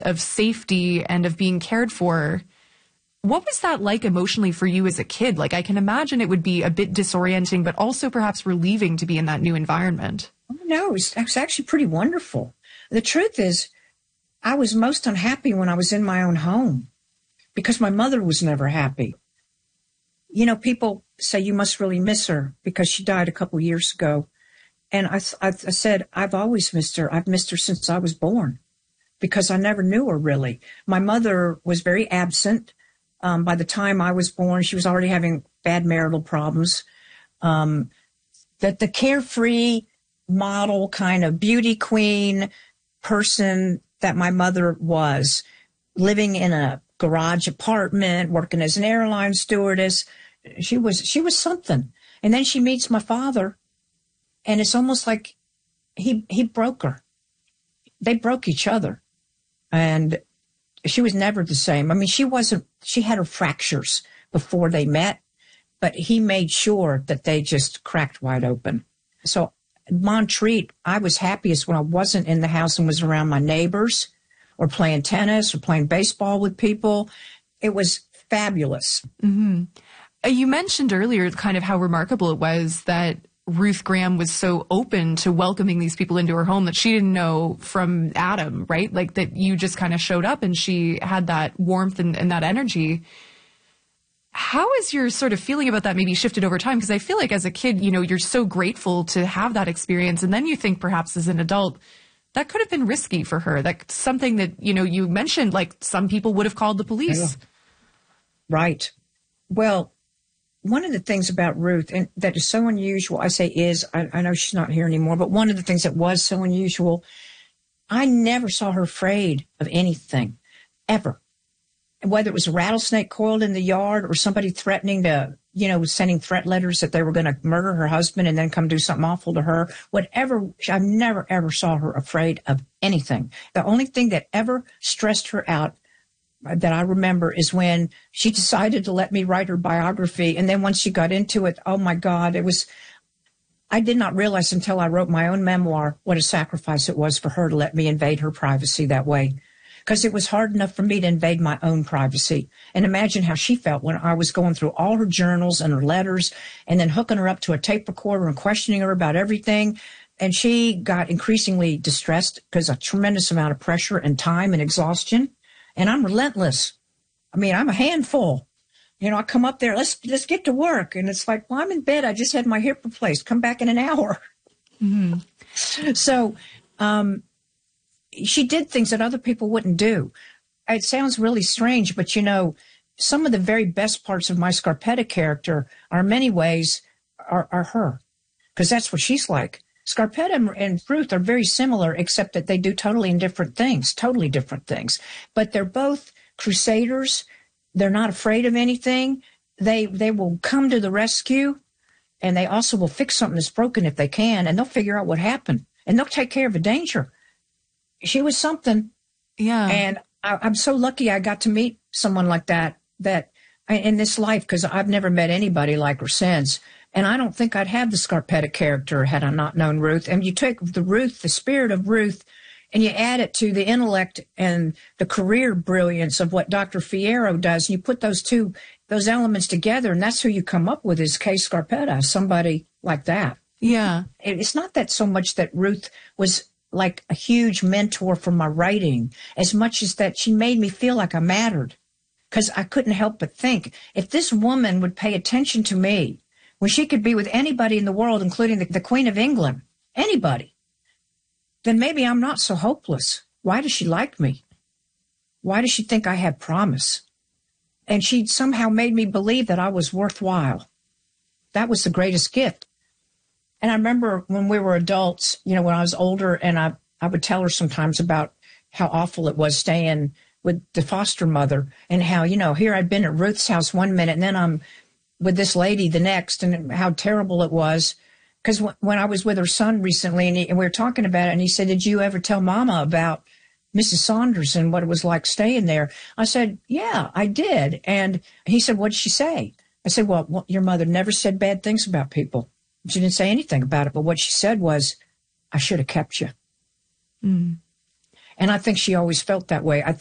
of safety and of being cared for. What was that like emotionally for you as a kid? Like, I can imagine it would be a bit disorienting, but also perhaps relieving to be in that new environment. No, it was actually pretty wonderful. The truth is, I was most unhappy when I was in my own home because my mother was never happy. You know, people say you must really miss her because she died a couple years ago. And I said, I've always missed her. I've missed her since I was born because I never knew her really. My mother was very absent. By the time I was born, she was already having bad marital problems. That the carefree model kind of beauty queen person that my mother was, living in a garage apartment, working as an airline stewardess, she was something. And then she meets my father, and it's almost like he broke her. They broke each other, and she was never the same. I mean, she had her fractures before they met, but he made sure that they just cracked wide open. So Montreat, I was happiest when I wasn't in the house and was around my neighbors or playing tennis or playing baseball with people. It was fabulous. Mm-hmm. You mentioned earlier kind of how remarkable it was that Ruth Graham was so open to welcoming these people into her home that she didn't know from Adam, right? Like that you just kind of showed up and she had that warmth and that energy. How is your sort of feeling about that maybe shifted over time? Because I feel like as a kid, you know, you're so grateful to have that experience. And then you think perhaps as an adult, that could have been risky for her. That's something that, you know, you mentioned, like some people would have called the police. Yeah. Right. Well, one of the things about Ruth, and that is so unusual, I know she's not here anymore, but one of the things that was so unusual, I never saw her afraid of anything, ever. Whether it was a rattlesnake coiled in the yard or somebody threatening to, you know, sending threat letters that they were going to murder her husband and then come do something awful to her, whatever, I never, ever saw her afraid of anything. The only thing that ever stressed her out that I remember is when she decided to let me write her biography. And then once she got into it, oh my God, I did not realize until I wrote my own memoir what a sacrifice it was for her to let me invade her privacy that way. Because it was hard enough for me to invade my own privacy. And imagine how she felt when I was going through all her journals and her letters and then hooking her up to a tape recorder and questioning her about everything. And she got increasingly distressed because a tremendous amount of pressure and time and exhaustion. And I'm relentless. I mean, I'm a handful. You know, I come up there, let's get to work. And it's like, well, I'm in bed. I just had my hip replaced. Come back in an hour. Mm-hmm. So, she did things that other people wouldn't do. It sounds really strange, but you know, some of the very best parts of my Scarpetta character are in many ways are her, because that's what she's like. Scarpetta and Ruth are very similar, except that they do totally different things. But they're both crusaders. They're not afraid of anything. They will come to the rescue, and they also will fix something that's broken if they can, and they'll figure out what happened, and they'll take care of a danger. She was something. Yeah. And I'm so lucky I got to meet someone like that in this life, because I've never met anybody like her since. And I don't think I'd have the Scarpetta character had I not known Ruth. And you take the spirit of Ruth, and you add it to the intellect and the career brilliance of what Dr. Fierro does. And you put those elements together, and that's who you come up with is Kay Scarpetta, somebody like that. Yeah. It's not that so much that Ruth was like a huge mentor for my writing, as much as that she made me feel like I mattered, because I couldn't help but think, if this woman would pay attention to me when she could be with anybody in the world, including the Queen of England, anybody, then maybe I'm not so hopeless. Why does she like me? Why does she think I have promise? And she somehow made me believe that I was worthwhile. That was the greatest gift. And I remember when we were adults, you know, when I was older, and I would tell her sometimes about how awful it was staying with the foster mother, and how, you know, here I'd been at Ruth's house one minute and then I'm with this lady the next, and how terrible it was. Because when I was with her son recently, and we were talking about it, and he said, did you ever tell Mama about Mrs. Saunders and what it was like staying there? I said, yeah, I did. And he said, what did she say? I said, well, your mother never said bad things about people. She didn't say anything about it, but what she said was, I should have kept you. Mm. And I think she always felt that way. I